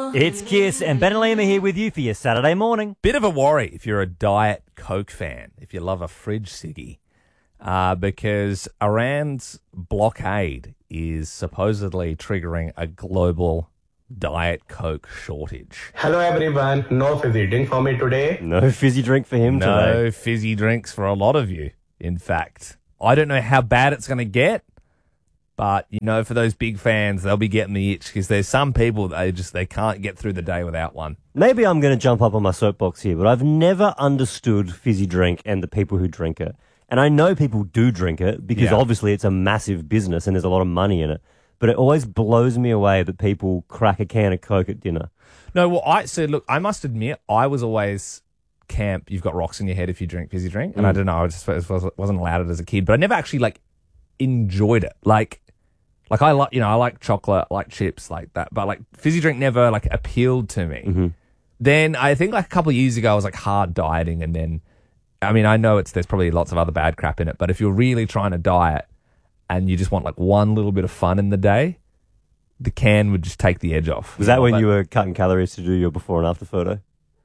It's Kiss, and Ben and Liam are here with you for your Saturday morning. Bit of a worry if you're a Diet Coke fan, if you love a fridge ciggy, because Iran's blockade is supposedly triggering a global Diet Coke shortage. Hello everyone, no fizzy drink for me today. No fizzy drink for him today. No fizzy drinks for a lot of you, in fact. I don't know how bad it's going to get, but, you know, for those big fans, they'll be getting the itch because there's some people they can't get through the day without one. Maybe I'm going to jump up on my soapbox here, but I've never understood fizzy drink and the people who drink it. And I know people do drink it because obviously it's a massive business and there's a lot of money in it. But it always blows me away that people crack a can of Coke at dinner. No, well, I must admit, I was always camp, you've got rocks in your head if you drink fizzy drink. And I don't know, I just wasn't allowed it as a kid. But I never actually, enjoyed it. I like chocolate, I like chips, like that. But, fizzy drink never, appealed to me. Mm-hmm. Then I think, a couple of years ago, I was, hard dieting. And then, I mean, I know there's probably lots of other bad crap in it. But if you're really trying to diet and you just want, one little bit of fun in the day, the can would just take the edge off. Was that when you were cutting calories to do your before and after photo?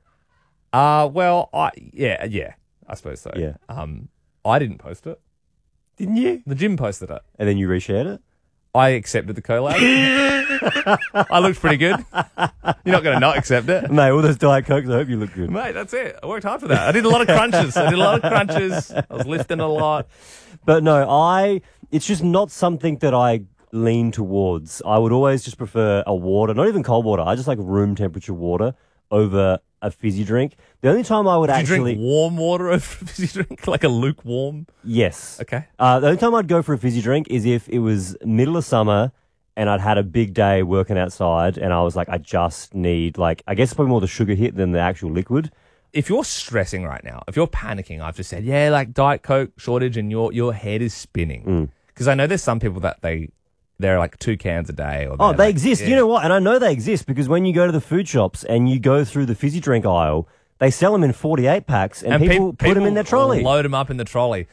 Yeah, I suppose so. Yeah. I didn't post it. Didn't you? The gym posted it. And then you reshared it? I accepted the collab. I looked pretty good. You're not going to not accept it. Mate, all those Diet Cokes, I hope you look good. Mate, that's it. I worked hard for that. I did a lot of crunches. I was lifting a lot. But no, it's just not something that I lean towards. I would always just prefer a water, not even cold water. I just like room temperature water over a fizzy drink. The only time I would You drink warm water over a fizzy drink? Like a lukewarm? Yes. Okay. The only time I'd go for a fizzy drink is if it was middle of summer and I'd had a big day working outside and I was like, I just need, I guess it's probably more the sugar hit than the actual liquid. If you're stressing right now, if you're panicking, I've just said, Diet Coke shortage and your head is spinning. Because I know there's some people that they're 2 cans a day. Or they exist. Yeah. You know what? And I know they exist because when you go to the food shops and you go through the fizzy drink aisle, they sell them in 48 packs and people put them in their trolley. Load them up in the trolley.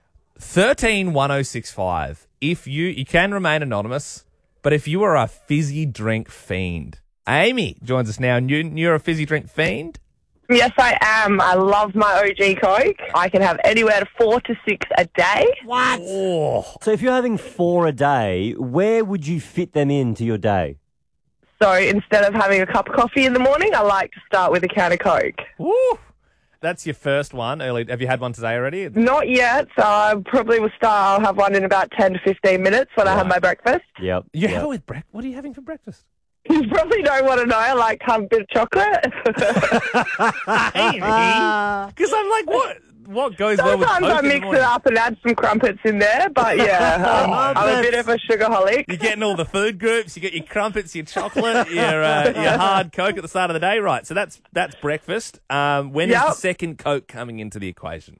131065. If you can remain anonymous, but if you are a fizzy drink fiend, Amy joins us now. And you're a fizzy drink fiend? Yes, I am. I love my OG Coke. I can have anywhere to 4 to 6 a day. What? Oh. So if you're having 4 a day, where would you fit them into your day? So instead of having a cup of coffee in the morning, I like to start with a can of Coke. Woo! That's your first one. Early. Have you had one today already? Not yet. So I probably will start. I'll have one in about 10 to 15 minutes when I have my breakfast. Yep. You have it with breakfast? What are you having for breakfast? You probably don't want to know. I like to have a bit of chocolate. Amy? Because I'm like, what goes well with Coke? Sometimes I mix it up and add some crumpets in there, but yeah, I'm a bit of a sugarholic. You're getting all the food groups. You get your crumpets, your chocolate, your hard Coke at the start of the day, right? So that's breakfast. When is the second Coke coming into the equation?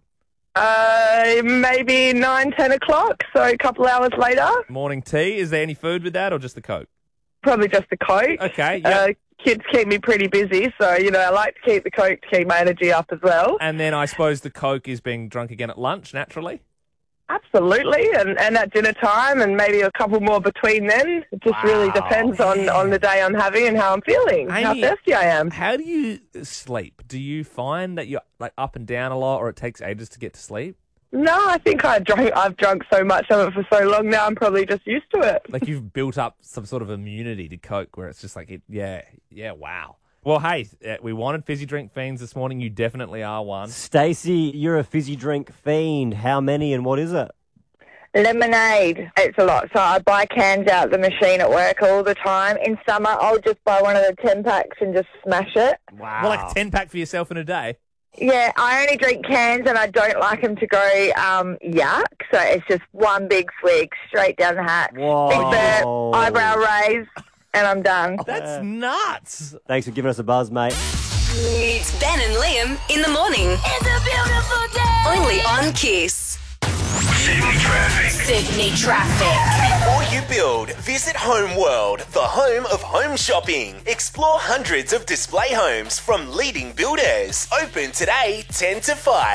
Maybe 9, 10 o'clock, so a couple hours later. Morning tea. Is there any food with that or just the Coke? Probably just the Coke. Okay, yep. Kids keep me pretty busy, so, I like to keep the Coke to keep my energy up as well. And then I suppose the Coke is being drunk again at lunch, naturally? Absolutely, and at dinner time, and maybe a couple more between then. It just really depends on the day I'm having and how I'm feeling, Amy, how thirsty I am. How do you sleep? Do you find that you're up and down a lot or it takes ages to get to sleep? No, I think I've drunk so much of it for so long now, I'm probably just used to it. You've built up some sort of immunity to Coke where it's just wow. Well, hey, we wanted fizzy drink fiends this morning. You definitely are one. Stacey, you're a fizzy drink fiend. How many and what is it? Lemonade. It's a lot. So I buy cans out the machine at work all the time. In summer, I'll just buy one of the 10 packs and just smash it. Wow. Well, 10-pack for yourself in a day? Yeah, I only drink cans and I don't like them to go yuck. So it's just one big swig straight down the hatch. Whoa. Big burp, eyebrow raise, and I'm done. That's nuts. Thanks for giving us a buzz, mate. It's Ben and Liam in the morning. It's a beautiful day. Only on Kiss. Sydney traffic. Sydney traffic. Before you build, visit Home World, the home of home shopping. Explore hundreds of display homes from leading builders. Open today, 10 to 5.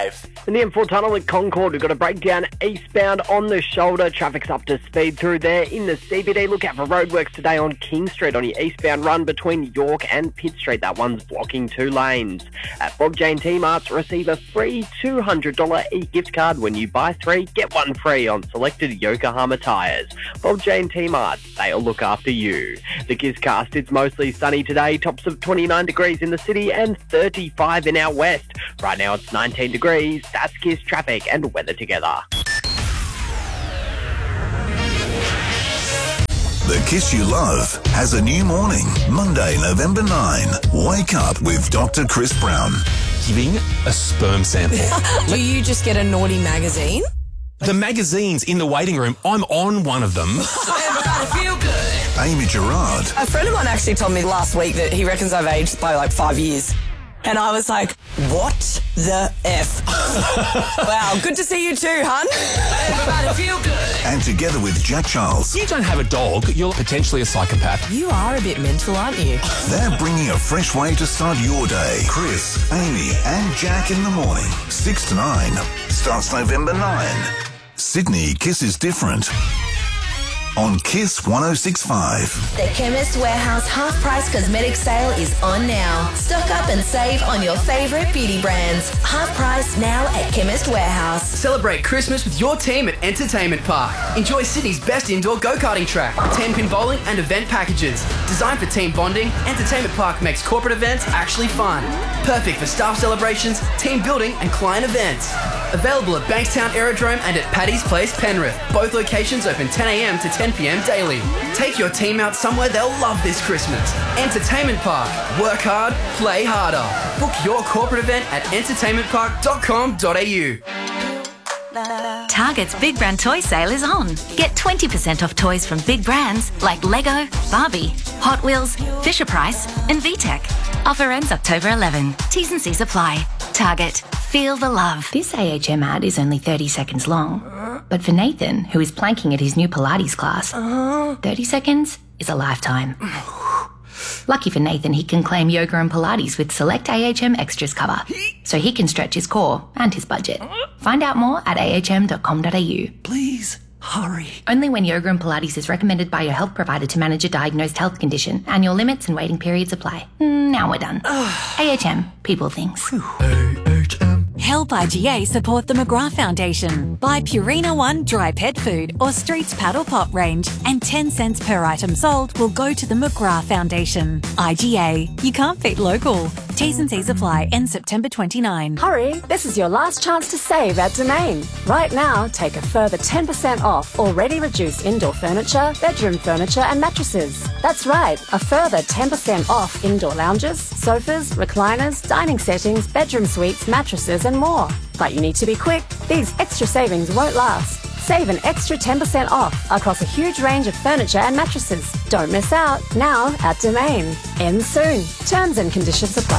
In the M4 tunnel at Concord, we've got a breakdown eastbound on the shoulder. Traffic's up to speed through there. In the CBD, look out for roadworks today on King Street on your eastbound run between York and Pitt Street. That one's blocking 2 lanes. At Bob Jane T-Marts, receive a free $200 e-gift card when you buy 3, get 1 free on selected Yokohama tyres. Bob Jane T-Marts, they'll look after you. The Kisscast, it's mostly sunny today. Tops of 29 degrees in the city and 35 in our west. Right now it's 19 degrees. That's Kiss traffic and weather together. The Kiss You Love has a new morning. Monday, November 9. Wake up with Dr. Chris Brown. Giving a sperm sample. Do you just get a naughty magazine? The magazines in the waiting room, I'm on one of them. Everybody feel good. Amy Gerard. A friend of mine actually told me last week that he reckons I've aged by like 5 years. And I was like, what the F? Wow, good to see you too, hun. Everybody feel good. And together with Jack Charles. You don't have a dog, you're potentially a psychopath. You are a bit mental, aren't you? They're bringing a fresh way to start your day. Chris, Amy and Jack in the morning. 6 to 9. Starts November 9. Sydney Kiss is different. On Kiss 106.5. The Chemist Warehouse half-price cosmetic sale is on now. Stock up and save on your favourite beauty brands. Half price now at Chemist Warehouse. Celebrate Christmas with your team at Entertainment Park. Enjoy Sydney's best indoor go-karting track, 10-pin bowling and event packages. Designed for team bonding, Entertainment Park makes corporate events actually fun. Perfect for staff celebrations, team building and client events. Available at Bankstown Aerodrome and at Paddy's Place, Penrith. Both locations open 10 a.m. to 10 p.m. daily. Take your team out somewhere they'll love this Christmas. Entertainment Park. Work hard, play harder. Book your corporate event at entertainmentpark.com.au. Target's Big Brand Toy Sale is on. Get 20% off toys from big brands like Lego, Barbie, Hot Wheels, Fisher-Price and VTech. Offer ends October 11. T's and C's apply. Target. Feel the love. This AHM ad is only 30 seconds long. But for Nathan, who is planking at his new Pilates class, 30 seconds is a lifetime. Lucky for Nathan, he can claim yoga and Pilates with select AHM Extras cover, so he can stretch his core and his budget. Find out more at ahm.com.au. Please, hurry. Only when yoga and Pilates is recommended by your health provider to manage a diagnosed health condition. Annual limits and waiting periods apply. Now we're done. AHM. People things. Help IGA support the McGrath Foundation. Buy Purina One dry pet food or Streets Paddle Pop range, and 10 cents per item sold will go to the McGrath Foundation. IGA. You can't beat local. T's and C's apply. End September 29. Hurry, this is your last chance to save at Domain. Right now, take a further 10% off already reduced indoor furniture, bedroom furniture and mattresses. That's right, a further 10% off indoor lounges, sofas, recliners, dining settings, bedroom suites, mattresses and more. But you need to be quick. These extra savings won't last. Save an extra 10% off across a huge range of furniture and mattresses. Don't miss out. Now at Domain. Ends soon. Terms and conditions apply.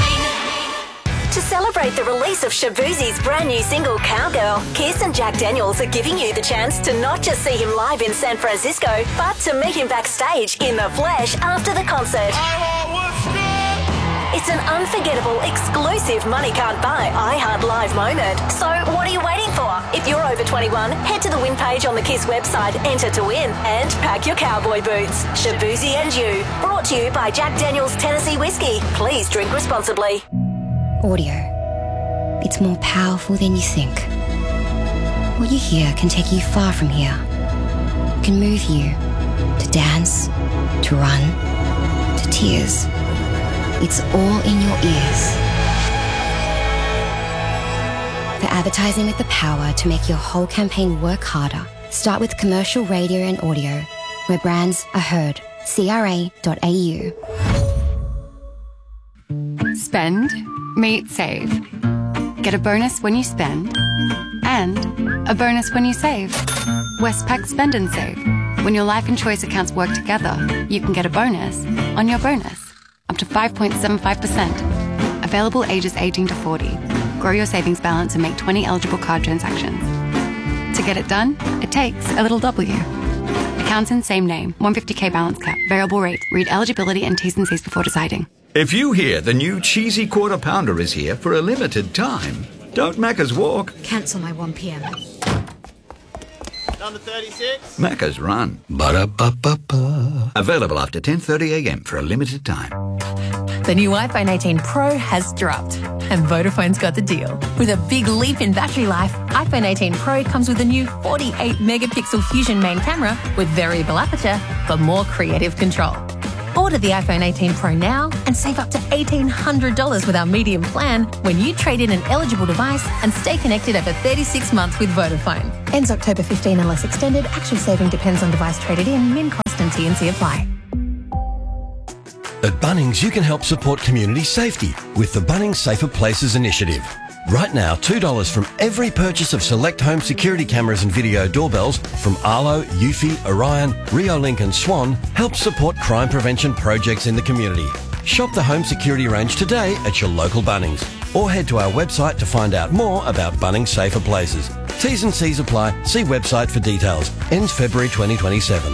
To celebrate the release of Shaboozey's brand new single, Cowgirl, Kiss and Jack Daniels are giving you the chance to not just see him live in San Francisco, but to meet him backstage in the flesh after the concert. It's an unforgettable, exclusive money can't buy iHeart Live moment. So what are you waiting for? If you're over 21, head to the win page on the Kiss website, enter to win, and pack your cowboy boots. Shaboozey and you. Brought to you by Jack Daniels Tennessee Whiskey. Please drink responsibly. Audio. It's more powerful than you think. What you hear can take you far from here. It can move you to dance, to run, to tears. It's all in your ears. For advertising with the power to make your whole campaign work harder, start with commercial radio and audio, where brands are heard. CRA.au. Spend, meet, save. Get a bonus when you spend, and a bonus when you save. Westpac Spend and Save. When your life and choice accounts work together, you can get a bonus on your bonus. Up to 5.75%. Available ages 18 to 40. Grow your savings balance and make 20 eligible card transactions. To get it done, it takes a little W. Accounts in same name. 150k balance cap. Variable rate. Read eligibility and T's and C's before deciding. If you hear the new cheesy quarter pounder is here for a limited time, Don't Macca's walk. Cancel my 1 p.m. Number 36. Macca's run. Ba-da-ba-ba-ba. Available after 10:30 a.m. for a limited time. The new iPhone 18 Pro has dropped, and Vodafone's got the deal. With a big leap in battery life, iPhone 18 Pro comes with a new 48-megapixel Fusion main camera with variable aperture for more creative control. Order the iPhone 18 Pro now and save up to $1,800 with our medium plan when you trade in an eligible device and stay connected over 36 months with Vodafone. Ends October 15 unless extended. Actual saving depends on device traded in. Min cost and T&C apply. At Bunnings, you can help support community safety with the Bunnings Safer Places initiative. Right now, $2 from every purchase of select home security cameras and video doorbells from Arlo, Eufy, Orion, Riolink and Swan helps support crime prevention projects in the community. Shop the home security range today at your local Bunnings or head to our website to find out more about Bunnings Safer Places. T's and C's apply. See website for details. Ends February 2027.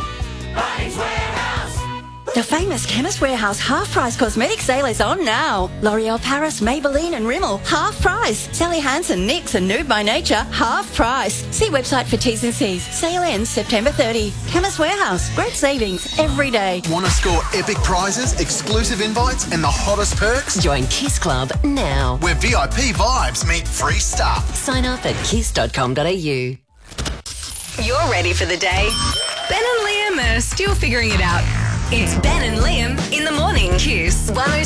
The famous Chemist Warehouse half-price cosmetic sale is on now. L'Oreal Paris, Maybelline and Rimmel, half price. Sally Hansen, NYX and Nude by Nature, half price. See website for T's and C's. Sale ends September 30. Chemist Warehouse, great savings every day. Want to score epic prizes, exclusive invites and the hottest perks? Join Kiss Club now. Where VIP vibes meet free stuff. Sign up at kiss.com.au. You're ready for the day. Ben and Liam are still figuring it out. It's Ben and Liam in the morning. Kiss 106.